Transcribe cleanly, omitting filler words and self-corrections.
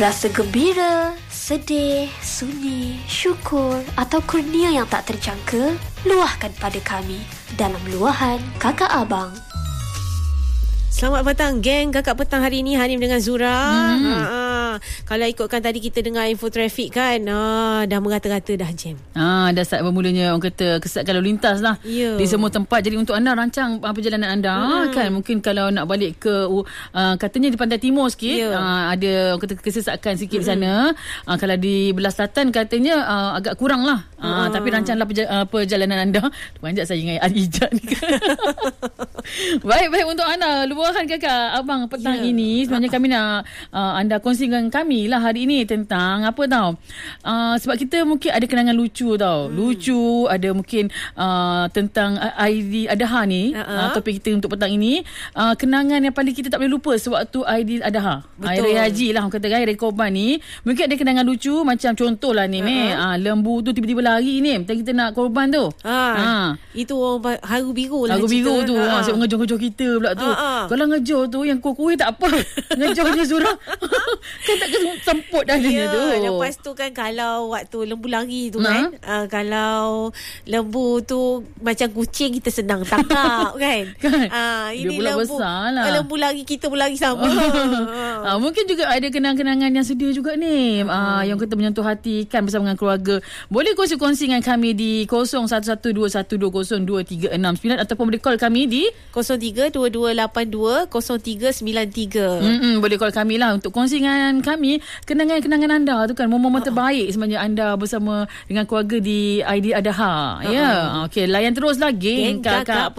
Rasa gembira, sedih, sunyi, syukur atau kurnia yang tak terjangka, luahkan pada kami dalam luahan Kakak Abang. Selamat petang, geng Kakak Petang hari ini, Hanim dengan Zura. Kalau ikutkan tadi kita dengar info trafik kan, dah merata-rata dah jam. Dah start bermulanya orang kata kesesatan lalu lintas lah di semua tempat. Jadi untuk anda rancang perjalanan anda kan, mungkin kalau nak balik ke katanya di pantai timur sikit, ada orang kata kesesakan sikit di sana. Kalau di belah selatan katanya agak kurang lah. Tapi rancanglah perjalanan anda. Panjat saya dengan Ijat ni. Baik untuk anda luahan Kakak Abang petang ini. Sebenarnya kami nak anda kongsikan kami lah hari ini tentang apa tau. Sebab kita mungkin ada kenangan lucu tau. Lucu, ada mungkin tentang Aidil Adha ni. Topik kita untuk petang ini. Kenangan yang paling kita tak boleh lupa sewaktu Aidil Adha. Hari Haji lah orang kata kan, Hari Korban ni. Mungkin ada kenangan lucu macam contohlah ni lembu tu tiba-tiba lari ni. Kita nak korban tu. Itu orang haru biru lah. Haru biru tu. Saya ngejar-ngejar kita pula tu. Kalau ngejar tu yang kuih tak apa. Ngejar je Zura. Kan tak semput dah dia tu. Lepas tu kan kalau waktu lembu lari tu kan, kalau lembu tu macam kucing, kita senang tangkap kan. Ini dia lembu besar lah. Lembu lari, kita pun lari sama. Mungkin juga ada kenangan-kenangan yang sedih juga ni. Yang kita menyentuh hati kan bersama dengan keluarga. Boleh kongsi dengan kami di 0112120239 ataupun boleh call kami di 0322820393. Boleh call kami lah untuk kongsi dengan kami kenangan-kenangan anda tu kan, momen-momen terbaik sebenarnya anda bersama dengan keluarga di Aidil Adha. Okey, layan teruslah geng Kakak